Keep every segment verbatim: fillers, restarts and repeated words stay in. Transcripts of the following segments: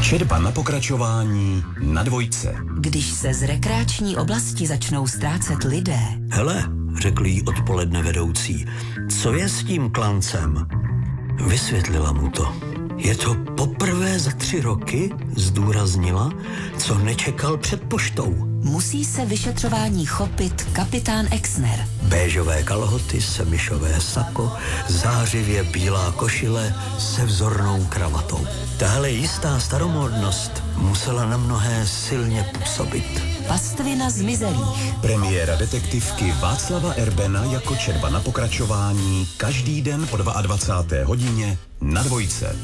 Četba na pokračování na Dvojce. Když se z rekreační oblasti začnou ztrácet lidé. Hele, řekl jí odpoledne vedoucí, co je s tím klancem? Vysvětlila mu to. Je to poprvé za tři roky, zdůraznila, co nečekal před poštou. Musí se vyšetřování chopit kapitán Exner. Béžové kalhoty, semišové sako, zářivě bílá košile se vzornou kravatou. Tahle jistá staromódnost musela na mnohé silně působit. Pastvina zmizelých. Premiéra detektivky Václava Erbena jako Četba na pokračování každý den po dvacáté druhé hodině na Dvojce.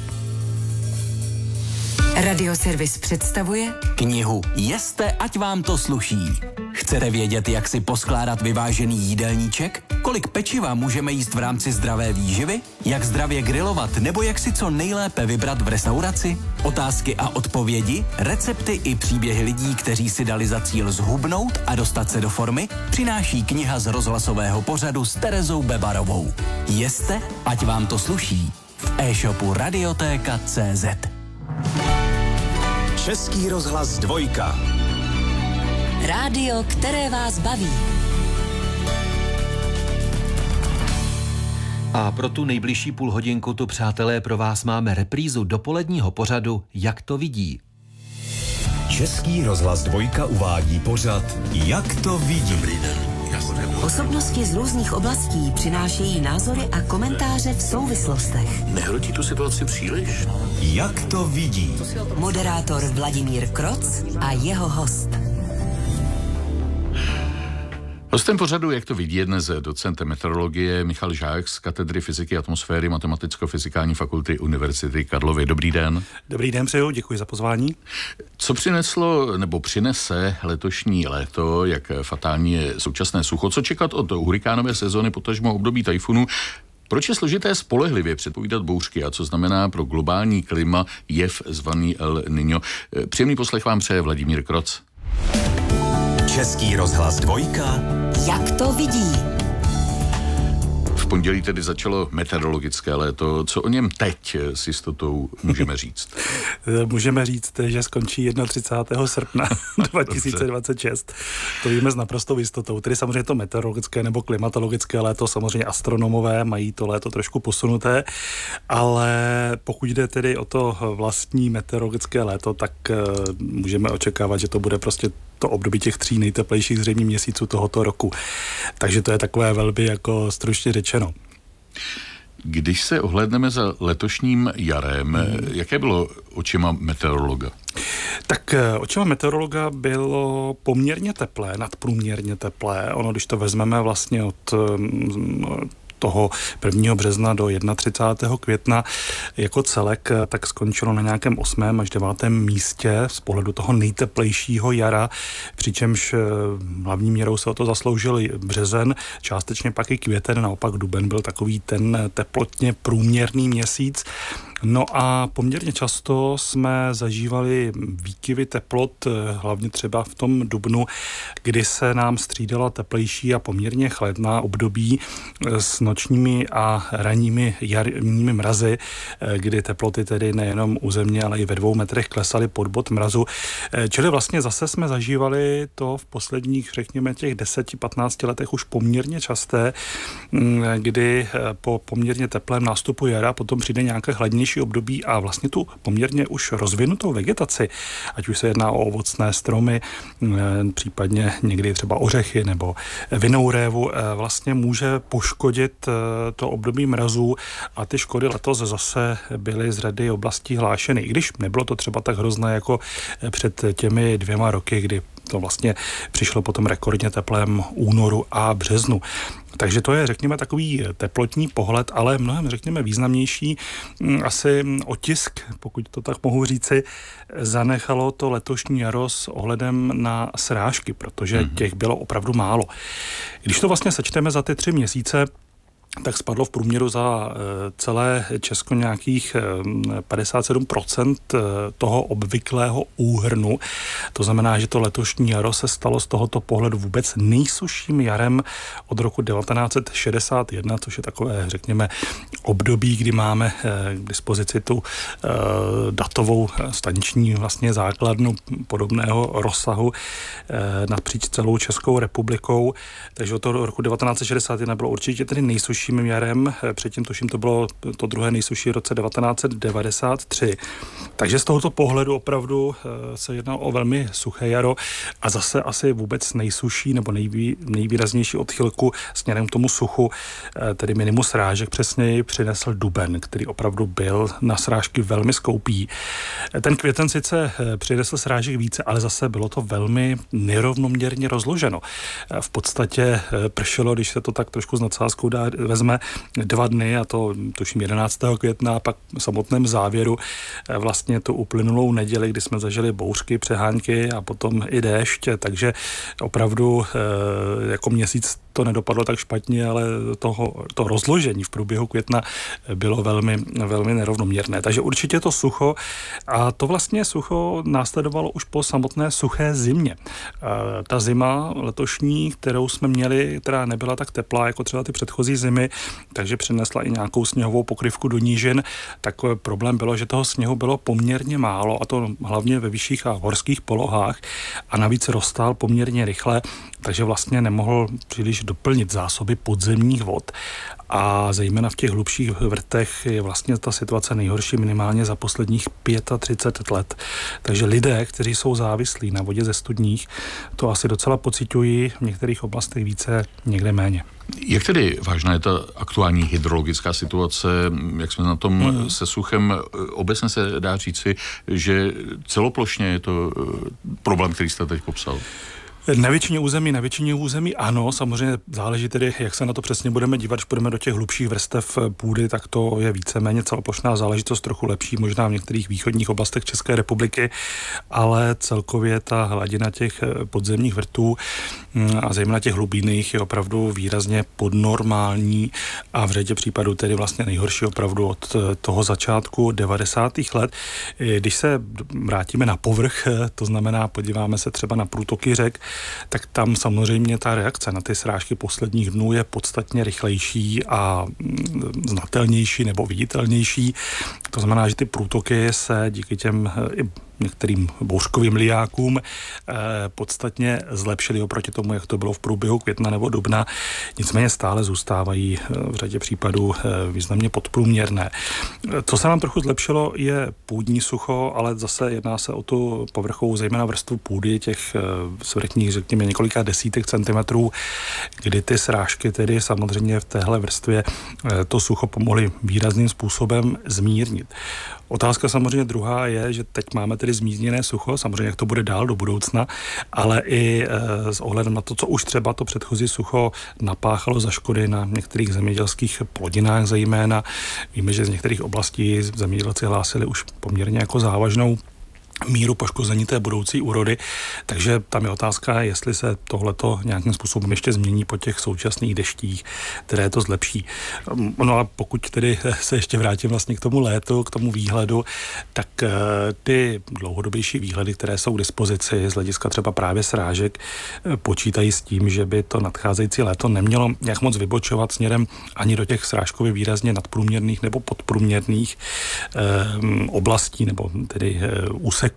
Radioservis představuje knihu Jeste, ať vám to sluší. Chcete vědět, jak si poskládat vyvážený jídelníček? Kolik pečiva můžeme jíst v rámci zdravé výživy? Jak zdravě grilovat nebo jak si co nejlépe vybrat v restauraci? Otázky a odpovědi, recepty i příběhy lidí, kteří si dali za cíl zhubnout a dostat se do formy, přináší kniha z rozhlasového pořadu s Terezou Bebarovou. Jeste, ať vám to sluší. V e-shopu radiotéka tečka cé zet. Český rozhlas Dvojka. rádio, které vás baví. A pro tu nejbližší půl hodinku tu, přátelé, pro vás máme reprízu dopoledního pořadu Jak to vidí. Český rozhlas Dvojka uvádí pořad Jak to vidí. Dobrý den. Osobnosti z různých oblastí přinášejí názory a komentáře v souvislostech. Nehrotí tu situaci příliš? Jak to vidí. Moderátor Vladimír Kroc a jeho host. Hostem pořadu, jak to vidí, je dnes docent meteorologie Michal Žák z katedry fyziky a atmosféry Matematicko-fyzikální fakulty Univerzity Karlovy. Dobrý den. Dobrý den, přeju, děkuji za pozvání. Co přineslo nebo přinese letošní léto, jak fatální je současné sucho? Co čekat od hurikánové sezóny, potažmo období tajfunu? Proč je složité spolehlivě předpovídat bouřky a co znamená pro globální klima jev zvaný El Niño? Příjemný poslech vám přeje Vladimír Kroc. Český rozhlas Dvojka. Jak to vidí. V pondělí tedy začalo meteorologické léto. Co o něm teď s jistotou můžeme říct? Můžeme říct, že skončí třicátého prvního srpna dva tisíce dvacet šest. To víme s naprostou jistotou. Tedy samozřejmě to meteorologické nebo klimatologické léto, samozřejmě astronomové mají to léto trošku posunuté, ale pokud jde tedy o to vlastní meteorologické léto, tak uh, můžeme očekávat, že to bude prostě to období těch tří nejteplejších zřejmě měsíců tohoto roku. Takže to je takové velmi jako stručně řečeno. Když se ohlédneme za letošním jarem, hmm. jaké bylo očima meteorologa? Tak očima meteorologa bylo poměrně teplé, nadprůměrně teplé. Ono, když to vezmeme vlastně od toho prvního března do třicátého prvního května jako celek, tak skončilo na nějakém osmém až devátém místě z pohledu toho nejteplejšího jara, přičemž hlavní měrou se o to zasloužil březen, částečně pak i květen, naopak duben byl takový ten teplotně průměrný měsíc. No a poměrně často jsme zažívali výkyvy teplot, hlavně třeba v tom dubnu, kdy se nám střídala teplejší a poměrně chladná období s nočními a ranními jarními mrazy, kdy teploty tedy nejenom u země, ale i ve dvou metrech klesaly pod bod mrazu. Čili vlastně zase jsme zažívali to v posledních, řekněme, těch deseti patnácti letech už poměrně časté, kdy po poměrně teplém nástupu jara potom přijde nějaké chladnější období a vlastně tu poměrně už rozvinutou vegetaci, ať už se jedná o ovocné stromy, případně někdy třeba ořechy nebo vinnou révu, vlastně může poškodit to období mrazů a ty škody letos zase byly z řady oblastí hlášeny. I když nebylo to třeba tak hrozné jako před těmi dvěma roky, kdy to vlastně přišlo po tom rekordně teplém únoru a březnu. Takže to je, řekněme, takový teplotní pohled, ale mnohem, řekněme, významnější asi otisk, pokud to tak mohu říci, zanechalo to letošní jaro s ohledem na srážky, protože těch bylo opravdu málo. Když to vlastně sečteme za ty tři měsíce, tak spadlo v průměru za celé Česko nějakých padesát sedm procent toho obvyklého úhrnu. To znamená, že to letošní jaro se stalo z tohoto pohledu vůbec nejsušším jarem od roku devatenáct set šedesát jedna, což je takové, řekněme, období, kdy máme k dispozici tu datovou staniční vlastně základnu podobného rozsahu napříč celou Českou republikou. Takže od toho roku devatenáct set šedesát jedna bylo určitě tedy nejsušší jarem, předtím tuším to bylo to druhé nejsušší v roce devatenáct set devadesát tři. Takže z tohoto pohledu opravdu se jednalo o velmi suché jaro a zase asi vůbec nejsušší nebo nejvý, nejvýraznější odchylku směrem k tomu suchu, tedy minimum srážek přesněji přinesl duben, který opravdu byl na srážky velmi skoupý. Ten květen sice přinesl srážek více, ale zase bylo to velmi nerovnoměrně rozloženo. V podstatě pršelo, když se to tak trošku s nadsázkou dá vezme dva dny, a to tuším jedenáctého května, a pak v samotném závěru vlastně tu uplynulou neděli, kdy jsme zažili bouřky, přehánky a potom i déšť, takže opravdu jako měsíc to nedopadlo tak špatně, ale toho, to rozložení v průběhu května bylo velmi, velmi nerovnoměrné. Takže určitě to sucho, a to vlastně sucho následovalo už po samotné suché zimě. Ta zima letošní, kterou jsme měli, která nebyla tak teplá jako třeba ty předchozí zimy, takže přinesla i nějakou sněhovou pokryvku do nížin, tak problém bylo, že toho sněhu bylo poměrně málo, a to hlavně ve vyšších a horských polohách, a navíc roztál poměrně rychle, takže vlastně nemohl příliš doplnit zásoby podzemních vod. A zejména v těch hlubších vrtech je vlastně ta situace nejhorší minimálně za posledních třicet pět let. Takže lidé, kteří jsou závislí na vodě ze studních, to asi docela pociťují, v některých oblastech více, někde méně. Jak tedy vážná je ta aktuální hydrologická situace, jak jsme na tom hmm. se suchem? Obecně se dá říci, že celoplošně je to problém, který jste teď popsal. Na většině území, na většině území ano, samozřejmě záleží tedy, jak se na to přesně budeme dívat, když půjdeme do těch hlubších vrstev půdy, tak to je víceméně celoplošná záležitost, trochu lepší možná v některých východních oblastech České republiky, ale celkově ta hladina těch podzemních vrtů a zejména těch hlubinných je opravdu výrazně podnormální a v řadě případů tedy vlastně nejhorší opravdu od toho začátku devadesátých let. Když se vrátíme na povrch, to znamená podíváme se třeba na průtoky řek, tak tam samozřejmě ta reakce na ty srážky posledních dnů je podstatně rychlejší a znatelnější nebo viditelnější. To znamená, že ty průtoky se díky těm i některým bouřkovým lijákům eh, podstatně zlepšily oproti tomu, jak to bylo v průběhu května nebo dubna. Nicméně stále zůstávají eh, v řadě případů eh, významně podprůměrné. Co se nám trochu zlepšilo, je půdní sucho, ale zase jedná se o tu povrchovou, zejména vrstvu půdy, těch eh, svrchních, řekněme, několika desítek centimetrů, kdy ty srážky tedy samozřejmě v téhle vrstvě eh, to sucho pomohly výrazným způsobem zmírnit. Otázka samozřejmě druhá je, že teď máme tedy zmírněné sucho, samozřejmě jak to bude dál do budoucna, ale i e, s ohledem na to, co už třeba to předchozí sucho napáchalo za škody na některých zemědělských plodinách zejména. Víme, že z některých oblastí zemědělci hlásili už poměrně jako závažnou míru poškození té budoucí úrody, takže tam je otázka, jestli se tohleto nějakým způsobem ještě změní po těch současných deštích, které to zlepší. No a pokud tedy se ještě vrátím vlastně k tomu létu, k tomu výhledu, tak ty dlouhodobější výhledy, které jsou k dispozici z hlediska třeba právě srážek, počítají s tím, že by to nadcházející léto nemělo nějak moc vybočovat směrem ani do těch srážkově výrazně nadprůměrných nebo podprůměrných eh, oblastí nebo tedy eh, úseků.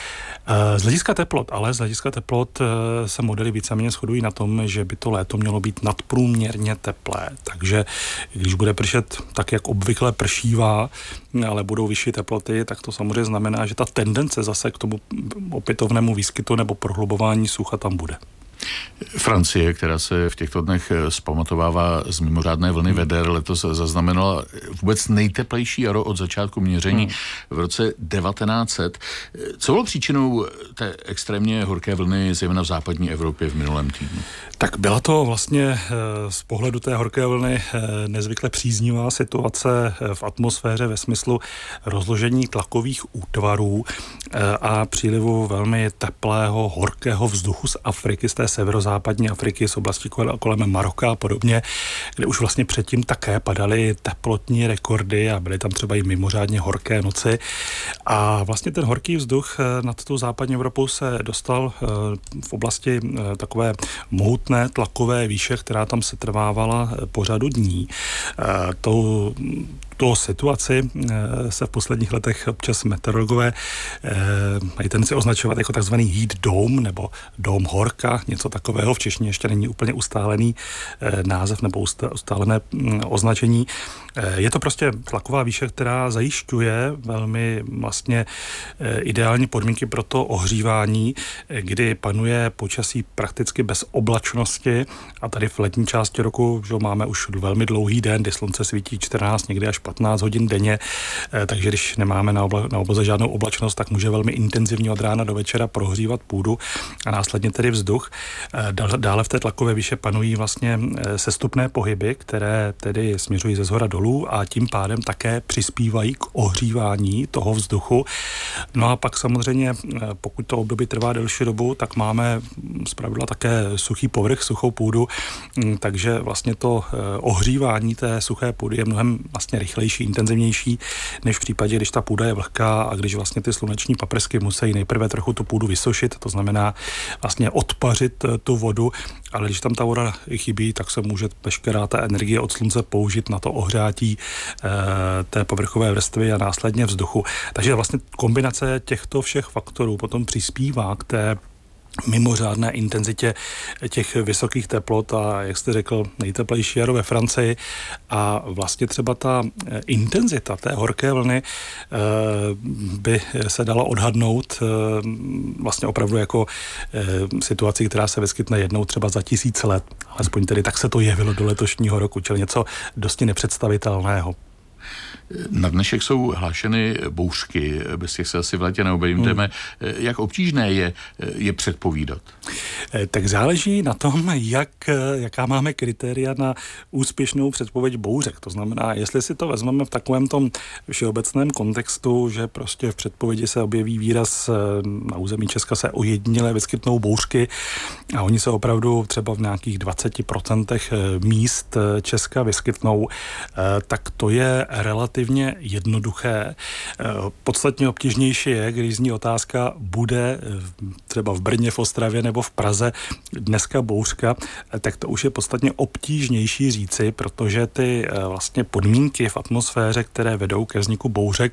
Z hlediska teplot, ale z hlediska teplot se modely víceméně shodují na tom, že by to léto mělo být nadprůměrně teplé. Takže když bude pršet tak, jak obvykle pršívá, ale budou vyšší teploty, tak to samozřejmě znamená, že ta tendence zase k tomu opětovnému výskytu nebo prohlubování sucha tam bude. Francie, která se v těchto dnech zpamatovává z mimořádné vlny veder, letos zaznamenala vůbec nejteplejší jaro od začátku měření hmm. v roce devatenáct set. Co bylo příčinou té extrémně horké vlny, zejména v západní Evropě v minulém týdnu? Tak byla to vlastně z pohledu té horké vlny nezvykle příznivá situace v atmosféře ve smyslu rozložení tlakových útvarů a přílivu velmi teplého, horkého vzduchu z Afriky, z té severozápadní Afriky, z oblasti kolem Maroka a podobně, kde už vlastně předtím také padaly teplotní rekordy a byly tam třeba i mimořádně horké noci. A vlastně ten horký vzduch nad tou západní Evropou se dostal v oblasti takové mohutné tlakové výše, která tam se trvávala po řadu dní. Tou Tu situaci se v posledních letech občas meteorologové mají tendenci označovat jako takzvaný heat dome nebo dome horka, něco takového. V češtině ještě není úplně ustálený název nebo ustálené označení. Je to prostě tlaková výše, která zajišťuje velmi vlastně ideální podmínky pro to ohřívání, kdy panuje počasí prakticky bez oblačnosti a tady v letní části roku že máme už velmi dlouhý den, kdy slunce svítí čtrnáct, někdy až patnáct hodin denně, takže když nemáme na, obla, na obloze žádnou oblačnost, tak může velmi intenzivně od rána do večera prohřívat půdu a následně tedy vzduch. Dále v té tlakové výše panují vlastně sestupné pohyby, které tedy směřují ze zhora dolů a tím pádem také přispívají k ohřívání toho vzduchu. No a pak samozřejmě, pokud to období trvá delší dobu, tak máme zpravidla také suchý povrch, suchou půdu, takže vlastně to ohřívání té suché půdy je mnohem vlastně rychlejší, intenzivnější, než v případě, když ta půda je vlhká a když vlastně ty sluneční paprsky musí nejprve trochu tu půdu vysušit, to znamená vlastně odpařit tu vodu, ale když tam ta voda chybí, tak se může veškerá ta energie od slunce použít na to ohřátí e, té povrchové vrstvy a následně vzduchu. Takže vlastně kombinace těchto všech faktorů potom přispívá k té mimořádné intenzitě těch vysokých teplot a, jak jste řekl, nejteplejší jaro ve Francii a vlastně třeba ta intenzita té horké vlny by se dala odhadnout vlastně opravdu jako situaci, která se vyskytne jednou třeba za tisíc let. Alespoň tedy tak se to jevilo do letošního roku, čili něco dosti nepředstavitelného. Na dnešek jsou hlášeny bouřky, bez těch se asi v létě neobejdeme. Hmm. Jak obtížné je je předpovídat? Tak záleží na tom, jak, jaká máme kritéria na úspěšnou předpověď bouřek. To znamená, jestli si to vezmeme v takovém tom všeobecném kontextu, že prostě v předpovědi se objeví výraz na území Česka se ojediněle vyskytnou bouřky a oni se opravdu třeba v nějakých dvacet procent míst Česka vyskytnou, tak to je relativně jednoduché. Podstatně obtížnější je, když zní otázka, bude třeba v Brně, v Ostravě nebo v Praze dneska bouřka, tak to už je podstatně obtížnější říci, protože ty vlastně podmínky v atmosféře, které vedou ke vzniku bouřek,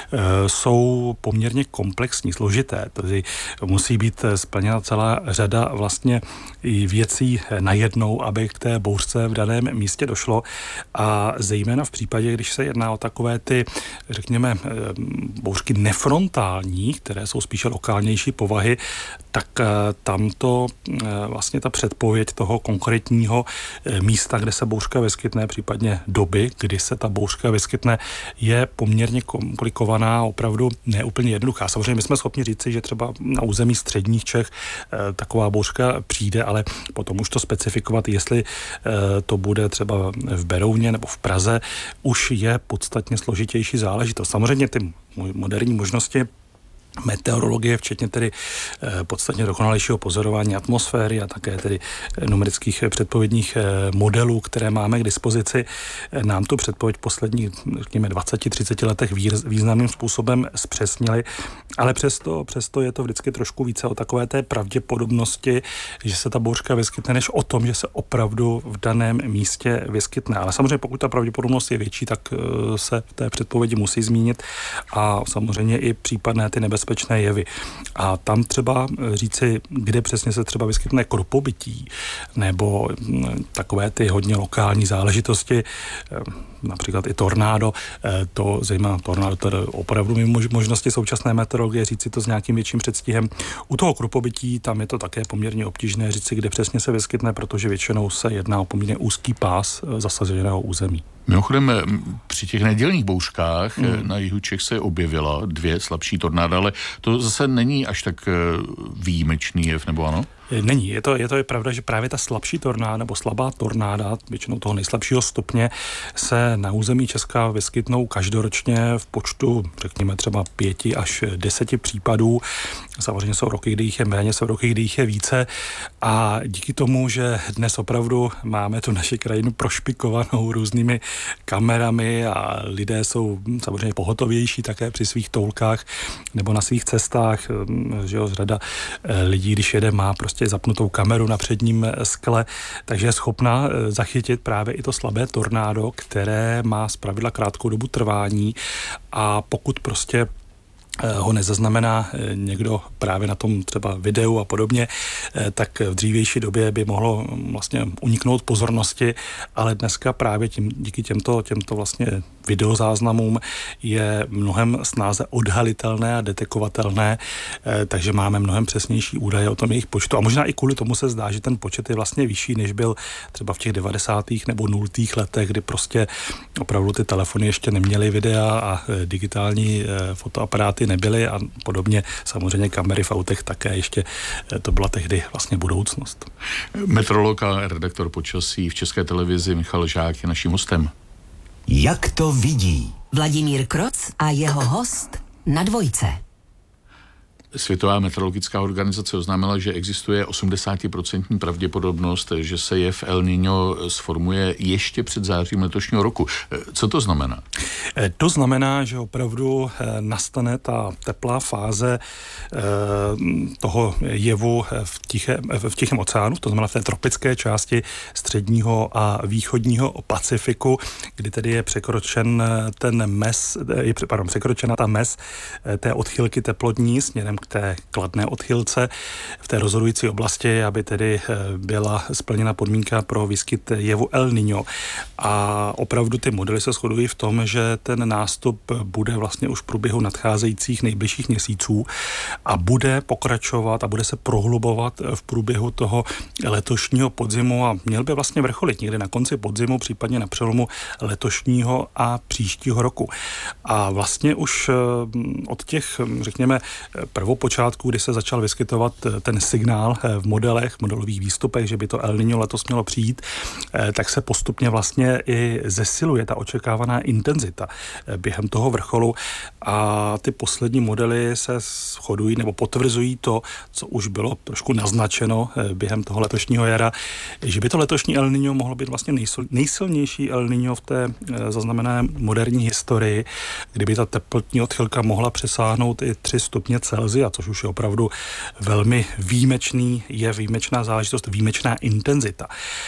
jsou poměrně komplexní, složité. Tedy musí být splněna celá řada vlastně věcí najednou, aby k té bouřce v daném místě došlo a zejména v případě, když se jedná o takové ty, řekněme, bouřky nefrontální, které jsou spíše lokálnější povahy, tak tam to vlastně ta předpověď toho konkrétního místa, kde se bouřka vyskytne, případně doby, kdy se ta bouřka vyskytne, je poměrně komplikovaná, opravdu neúplně jednoduchá. Samozřejmě my jsme schopni říci, že třeba na území středních Čech taková bouřka přijde, ale potom už to specifikovat, jestli to bude třeba v Berouně nebo v Praze, už je podstatně složitější záležitost. Samozřejmě ty moderní možnosti meteorologie, včetně tedy eh, podstatně dokonalejšího pozorování atmosféry a také tedy numerických předpovědních eh, modelů, které máme k dispozici, eh, nám tu předpověď v posledních, řekněme, dvacet třicet letech výz, významným způsobem zpřesnili, ale přesto, přesto je to vždycky trošku více o takové té pravděpodobnosti, že se ta bouřka vyskytne, než o tom, že se opravdu v daném místě vyskytne. Ale samozřejmě, pokud ta pravděpodobnost je větší, tak eh, se v té předpovědi musí zmínit a samozřejmě i případné ty nebezpečné bezpečné jevy. A tam třeba říci, kde přesně se třeba vyskytne krupobytí nebo takové ty hodně lokální záležitosti, například i tornádo, to zejména tornádo, to je opravdu mimo možnosti současné meteorologie říci to s nějakým větším předstihem. U toho krupobytí tam je to také poměrně obtížné říci, kde přesně se vyskytne, protože většinou se jedná o poměrně úzký pás zasaženého území. Mimochodem, při těch nedělních bouřkách Hmm. na jihu Čech se objevila dvě slabší tornáda, ale to zase není až tak výjimečný jev, nebo ano? Není. Je to, je to je pravda, že právě ta slabší tornáda nebo slabá tornáda, většinou toho nejslabšího stupně, se na území Česka vyskytnou každoročně v počtu, řekněme třeba pěti až deseti případů. Samozřejmě jsou roky, kdy jich je méně, jsou roky, kdy jich je více. A díky tomu, že dnes opravdu máme tu naši krajinu prošpikovanou různými kamerami a lidé jsou samozřejmě pohotovější také při svých toulkách nebo na svých cestách, že jo, řada lidí, když jede, má prostě zapnutou kameru na předním skle, takže je schopna zachytit právě i to slabé tornádo, které má zpravidla krátkou dobu trvání a pokud prostě ho nezaznamená někdo právě na tom třeba videu a podobně, tak v dřívější době by mohlo vlastně uniknout pozornosti, ale dneska právě tím, díky těmto, těmto vlastně videozáznamům je mnohem snáze odhalitelné a detekovatelné, takže máme mnohem přesnější údaje o tom jejich počtu. A možná i kvůli tomu se zdá, že ten počet je vlastně vyšší, než byl třeba v těch devadesátých nebo nultých letech, kdy prostě opravdu ty telefony ještě neměly videa a digitální fotoaparáty nebyly a podobně. Samozřejmě kamery v autech také ještě, to byla tehdy vlastně budoucnost. Meteorolog a redaktor počasí v České televizi Michal Žák je naším hostem. Jak to vidí? Vladimír Kroc a jeho host na Dvojce. Světová meteorologická organizace oznámila, že existuje osmdesátprocentní pravděpodobnost, že se jev El Niño sformuje ještě před zářím letošního roku. Co to znamená? To znamená, že opravdu nastane ta teplá fáze toho jevu v, tiché, v Tichém oceánu, to znamená v té tropické části středního a východního Pacifiku, kdy tedy je překročen ten mez, je pardon, překročena ta mez té odchylky teplotní směrem k té kladné odchylce v té rozhodující oblasti, aby tedy byla splněna podmínka pro výskyt jevu El Niño. A opravdu ty modely se shodují v tom, že ten nástup bude vlastně už v průběhu nadcházejících nejbližších měsíců a bude pokračovat a bude se prohlubovat v průběhu toho letošního podzimu a měl by vlastně vrcholit někde na konci podzimu, případně na přelomu letošního a příštího roku. A vlastně už od těch, řekněme, prvopočátků, kdy se začal vyskytovat ten signál v modelech, modelových výstupech, že by to El Niño letos mělo přijít, tak se postupně vlastně i zesiluje ta očekávaná intenzita během toho vrcholu a ty poslední modely se shodují nebo potvrzují to, co už bylo trošku naznačeno během toho letošního jara, že by to letošní El Niño mohlo být vlastně nejsilnější El Niño v té zaznamenané moderní historii, kdyby ta teplotní odchylka mohla přesáhnout i tři stupně Celsia, což už je opravdu velmi výjimečný, je výjimečná záležitost, výjimečná intenzita.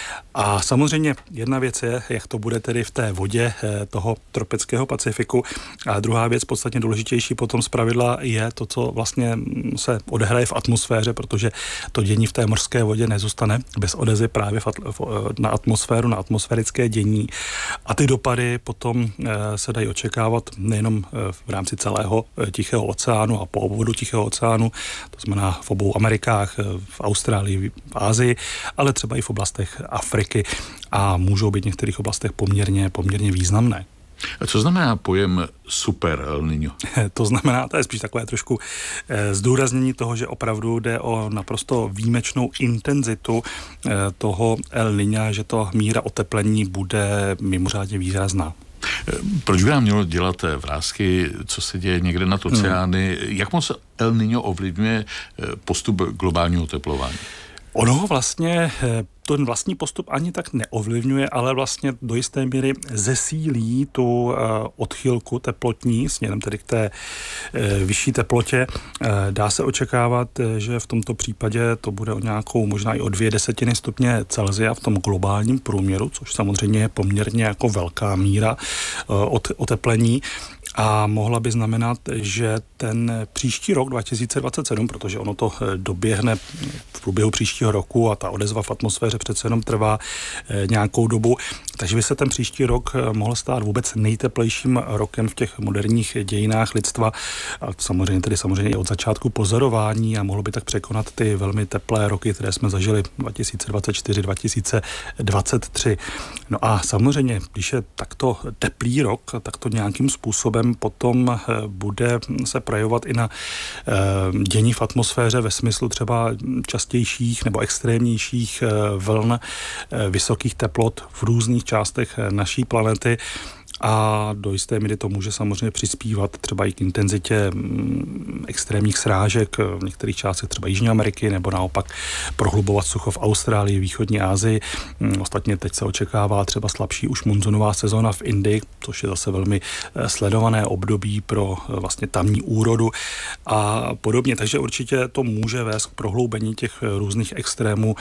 A samozřejmě jedna věc je, jak to bude tedy v té vodě toho tropického Pacifiku. A druhá věc, podstatně důležitější potom zpravidla, je to, co vlastně se odehraje v atmosféře, protože to dění v té mořské vodě nezůstane bez odezvy právě na atmosféru, na atmosférické dění. A ty dopady potom se dají očekávat nejenom v rámci celého Tichého oceánu a po obvodu Tichého oceánu, to znamená v obou Amerikách, v Austrálii, v Asii, ale třeba i v oblastech Afriky a můžou být v některých oblastech poměrně, poměrně významné. A co znamená pojem super El Niño? To znamená, to je spíš takové trošku zdůraznění toho, že opravdu jde o naprosto výjimečnou intenzitu toho El Niña, že to míra oteplení bude mimořádně výrazná. Proč by nám mělo dělat vrásky, co se děje někde nad oceány? Hmm. Jak moc El Niño ovlivňuje postup globálního oteplování? Ono vlastně ten vlastní postup ani tak neovlivňuje, ale vlastně do jisté míry zesílí tu odchylku teplotní směrem tedy k té vyšší teplotě. Dá se očekávat, že v tomto případě to bude o nějakou možná i o dvě desetiny stupně Celsia v tom globálním průměru, což samozřejmě je poměrně jako velká míra oteplení. A mohla by znamenat, že ten příští rok dva tisíce dvacet sedm, protože ono to doběhne v průběhu příštího roku a ta odezva v atmosféře přece jenom trvá nějakou dobu, Takže by se ten příští rok mohl stát vůbec nejteplejším rokem v těch moderních dějinách lidstva. A samozřejmě tedy samozřejmě i od začátku pozorování a mohlo by tak překonat ty velmi teplé roky, které jsme zažili dva tisíce dvacet čtyři dva tisíce dvacet tři. No a samozřejmě, když je takto teplý rok, tak to nějakým způsobem potom bude se projevovat i na dění v atmosféře ve smyslu třeba častějších nebo extrémnějších vln vysokých teplot v různých částech naší planety. A do jisté míry to může samozřejmě přispívat třeba i k intenzitě extrémních srážek v některých částech třeba Jižní Ameriky, nebo naopak prohlubovat sucho v Austrálii, východní Asii. Ostatně teď se očekává třeba slabší už monzunová sezóna v Indii, což je zase velmi sledované období pro vlastně tamní úrodu a podobně. Takže určitě to může vést k prohloubení těch různých extrémů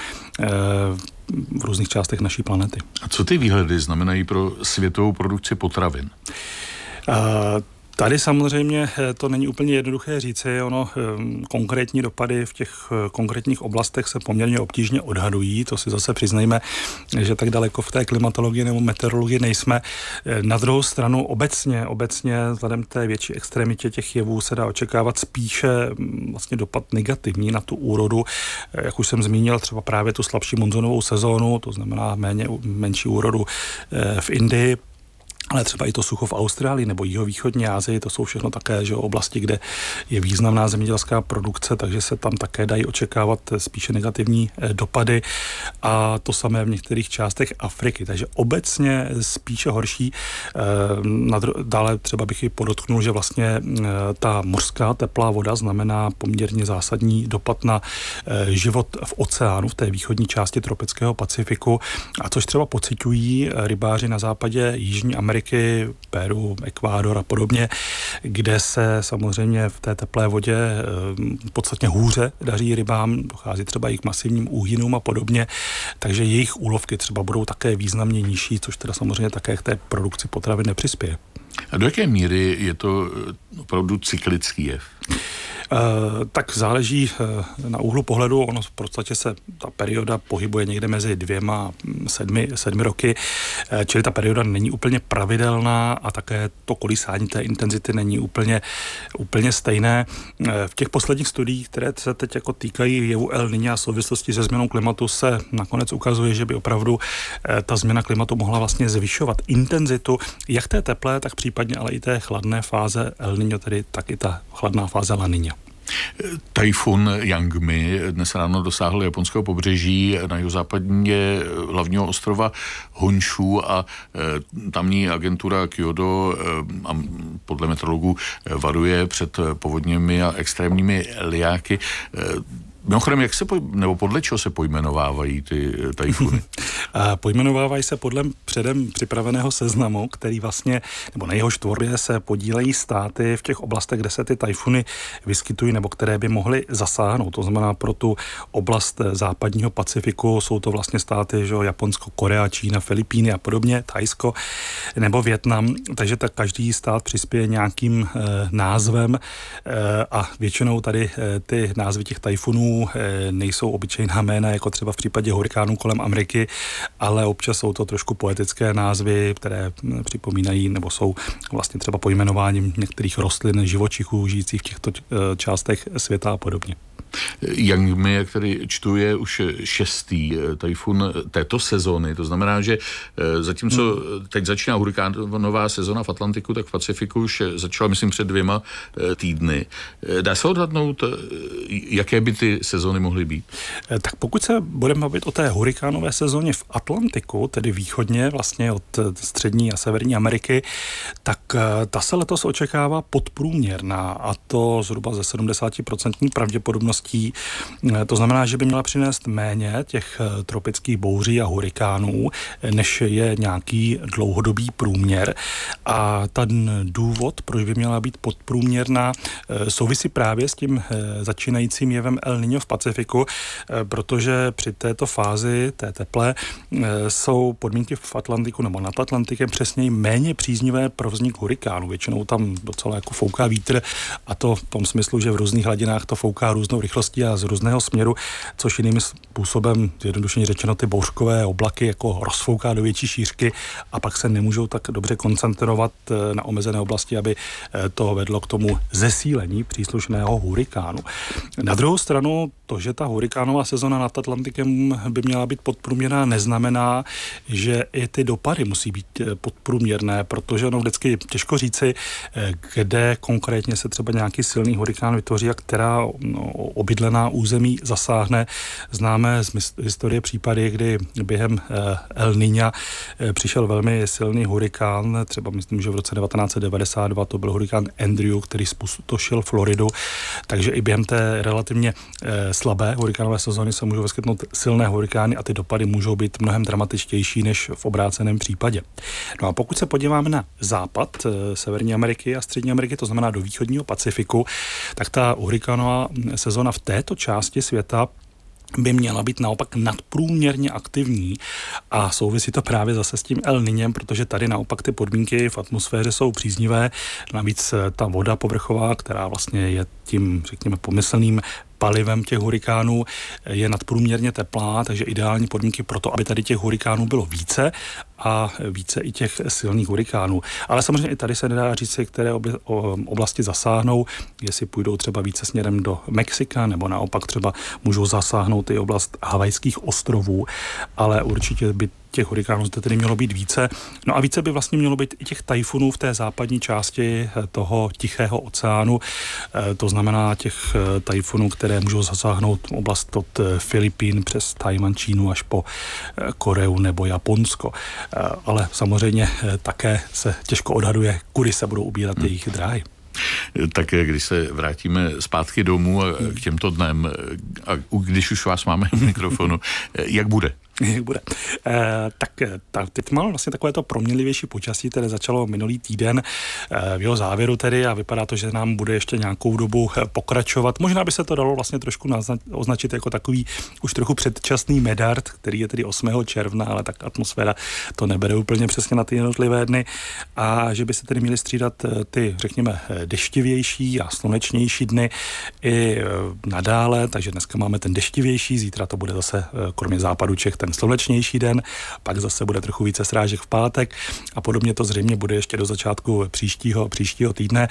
v různých částech naší planety. A co ty výhledy znamenají pro světovou produkci potravin? Uh, Tady samozřejmě to není úplně jednoduché říci, ono konkrétní dopady v těch konkrétních oblastech se poměrně obtížně odhadují, to si zase přiznejme, že tak daleko v té klimatologii nebo meteorologii nejsme. Na druhou stranu obecně, obecně vzhledem k té větší extremitě těch jevů se dá očekávat spíše vlastně dopad negativní na tu úrodu, jak už jsem zmínil, třeba právě tu slabší monzunovou sezónu, to znamená méně, menší úrodu v Indii, ale třeba i to sucho v Austrálii nebo jihovýchodní Asii, to jsou všechno také že, oblasti, kde je významná zemědělská produkce, takže se tam také dají očekávat spíše negativní dopady a to samé v některých částech Afriky. Takže obecně spíše horší. Dále třeba bych i podotknul, že vlastně ta mořská teplá voda znamená poměrně zásadní dopad na život v oceánu, v té východní části tropického Pacifiku, a což třeba pociťují rybáři na západě Jižní Ameriky, Peru, Ekvádor a podobně, kde se samozřejmě v té teplé vodě podstatně hůře daří rybám, dochází třeba i k masivním úhynům a podobně, takže jejich úlovky třeba budou také významně nižší, což teda samozřejmě také k té produkci potravin nepřispěje. A do jaké míry je to opravdu cyklický jev? Uh, tak záleží uh, na úhlu pohledu, ono v podstatě se ta perioda pohybuje někde mezi dvěma a sedmi, sedmi roky, uh, čili ta perioda není úplně pravidelná a také to kolísání té intenzity není úplně, úplně stejné. Uh, v těch posledních studiích, které se teď jako týkají jevu El Niña a souvislosti se změnou klimatu, se nakonec ukazuje, že by opravdu uh, ta změna klimatu mohla vlastně zvyšovat intenzitu jak té teplé, tak případně ale i té chladné fáze El Niño, tedy tak i ta chladná fáze La Niña. Tajfun Yangmi dnes ráno dosáhl japonského pobřeží na jihozápadně hlavního ostrova Honshu a e, tamní agentura Kyodo e, a podle meteorologů varuje před povodněmi a extrémními lijáky. E, Mimochodem, jak se poj- nebo podle čeho se pojmenovávají ty tajfuny? Pojmenovávají se podle předem připraveného seznamu, který vlastně, nebo na jehož tvorbě se podílejí státy v těch oblastech, kde se ty tajfuny vyskytují, nebo které by mohly zasáhnout. To znamená pro tu oblast západního Pacifiku jsou to vlastně státy, že Japonsko, Korea, Čína, Filipíny a podobně, Thajsko nebo Vietnam. Takže tak každý stát přispěje nějakým e, názvem e, a většinou tady e, ty názvy těch tajfunů nejsou obyčejná jména, jako třeba v případě hurikánů kolem Ameriky, ale občas jsou to trošku poetické názvy, které připomínají nebo jsou vlastně třeba pojmenováním některých rostlin, živočichů žijících v těchto částech světa a podobně. Yangmi, jak tady čtu, je už šestý tajfun této sezóny. To znamená, že zatímco teď začíná hurikánová sezóna v Atlantiku, tak v Pacifiku už začala, myslím, před dvěma týdny. Dá se odhadnout, jaké by ty sezóny mohly být? Tak pokud se budeme bavit o té hurikánové sezóně v Atlantiku, tedy východně vlastně od střední a severní Ameriky, tak ta se letos očekává podprůměrná, a to zhruba ze sedmdesát procent pravděpodobností. To znamená, že by měla přinést méně těch tropických bouří a hurikánů, než je nějaký dlouhodobý průměr. A ten důvod, proč by měla být podprůměrná, souvisí právě s tím začínajícím jevem El Niño v Pacifiku, protože při této fázi, té teplé, jsou podmínky v Atlantiku nebo nad Atlantikem přesněji méně příznivé pro vznik hurikánu. Většinou tam docela jako fouká vítr, a to v tom smyslu, že v různých hladinách to fouká různou různou rychlostí a z různého směru, což jiným způsobem, zjednodušeně řečeno, ty bouřkové oblaky jako rozfouká do větší šířky a pak se nemůžou tak dobře koncentrovat na omezené oblasti, aby to vedlo k tomu zesílení příslušného hurikánu. Na druhou stranu, to, že ta hurikánová sezona nad Atlantikem by měla být podprůměrná, neznamená, že i ty dopady musí být podprůměrné, protože ono vždycky těžko říci, kde konkrétně se třeba nějaký silný hurikán vytvoří a která no, obydlená území zasáhne. Známe z historie případy, kdy během El Niña přišel velmi silný hurikán, třeba myslím, že v roce devatenáct set devadesát dva to byl hurikán Andrew, který zpustošil Floridu, takže i během té relativně slabé hurikánové sezóny se můžou vyskytnout silné hurikány a ty dopady můžou být mnohem dramatičtější než v obráceném případě. No a pokud se podíváme na západ Severní Ameriky a Střední Ameriky, to znamená do východního Pacifiku, tak ta hurikánová sezóna v této části světa by měla být naopak nadprůměrně aktivní a souvisí to právě zase s tím El Niñem, protože tady naopak ty podmínky v atmosféře jsou příznivé, navíc ta voda povrchová, která vlastně je tím, řekněme, pomyslným palivem těch hurikánů, je nadprůměrně teplá, takže ideální podmínky pro to, aby tady těch hurikánů bylo více a více i těch silných hurikánů. Ale samozřejmě i tady se nedá říct, které oblasti zasáhnou, jestli půjdou třeba více směrem do Mexika, nebo naopak třeba můžou zasáhnout i oblast Havajských ostrovů, ale určitě by těch hurikánů zde tedy mělo být více. No a více by vlastně mělo být i těch tajfunů v té západní části toho Tichého oceánu. To znamená těch tajfunů, které můžou zasáhnout oblast od Filipín přes Tajvan, Čínu až po Koreu nebo Japonsko. Ale samozřejmě také se těžko odhaduje, kudy se budou ubírat hmm. jejich dráhy. Tak když se vrátíme zpátky domů a k těmto dnem, a když už vás máme v mikrofonu, jak bude? Jak bude. E, tak ta, teď máme vlastně takové to proměnlivější počasí, které začalo minulý týden e, v jeho závěru tedy a vypadá to, že nám bude ještě nějakou dobu pokračovat. Možná by se to dalo vlastně trošku nazna- označit jako takový už trochu předčasný medard, který je tedy osmého června, ale tak atmosféra to nebere úplně přesně na ty jednotlivé dny a že by se tedy měly střídat ty, řekněme, deštivější a slunečnější dny i nadále, takže dneska máme ten deštivější, zítra to bude zase kromě západu Čech ten slunečnější den, pak zase bude trochu více srážek v pátek a podobně to zřejmě bude ještě do začátku příštího, příštího týdne.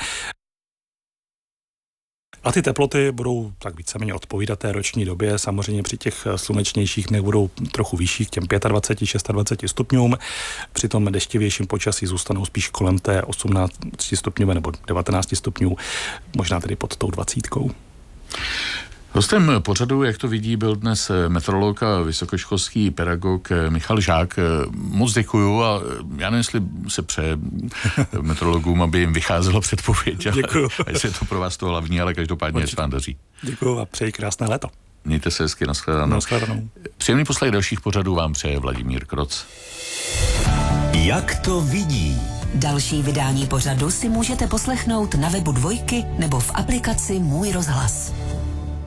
A ty teploty budou tak víceméně odpovídat té roční době. Samozřejmě při těch slunečnějších dnech budou trochu vyšší k těm dvacet pět, dvacet šest stupňům. Při tom deštivějším počasí zůstanou spíš kolem té osmnáct stupňové nebo devatenáct stupňů, možná tedy pod tou dvacítkou. Hostem pořadu, jak to vidí, byl dnes meteorolog a vysokoškolský pedagog Michal Žák. Moc děkuju a já nevím, jestli se přeje meteorologům, aby jim vycházelo předpověď. Děkuju. A jestli je to pro vás to hlavní, ale každopádně se vám daří. Děkuju a přeji krásné léto. Mějte se hezky, nashledanou. Nashledanou. Příjemný poslech dalších pořadů vám přeje Vladimír Kroc. Jak to vidí? Další vydání pořadu si můžete poslechnout na webu Dvojky nebo v aplikaci Můj rozhlas.